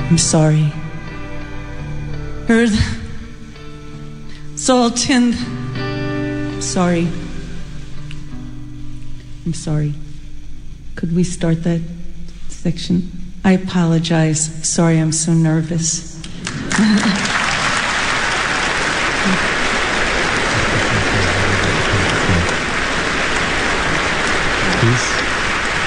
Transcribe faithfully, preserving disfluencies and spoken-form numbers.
I'm sorry. Heard salt and... Sorry. I'm sorry. Could we start that section? I apologize. Sorry, I'm so nervous.